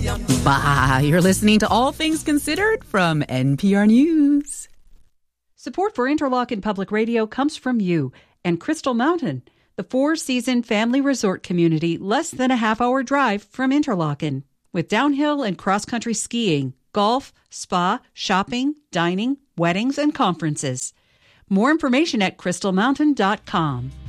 Bah, you're listening to All Things Considered from NPR News. Support for Interlochen Public Radio comes from you and Crystal Mountain, the 4-season family resort community less than a half-hour drive from Interlochen, with downhill and cross-country skiing, golf, spa, shopping, dining, weddings, and conferences. More information at crystalmountain.com.